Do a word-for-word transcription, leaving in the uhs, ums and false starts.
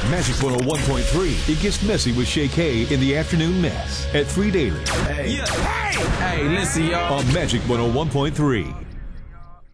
Magic one oh one point three. It gets messy with Shay K in the afternoon mess at three daily. Hey. Yeah. Hey. Hey, listen, y'all. On Magic one oh one point three.